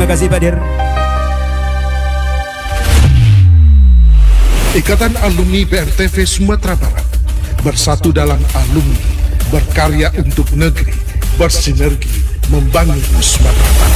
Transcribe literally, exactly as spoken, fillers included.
Terima kasih Pak Dir. Ikatan Alumni B R T V Sumatera Barat bersatu dalam alumni, berkarya untuk negeri, bersinergi membangun Sumatera Barat.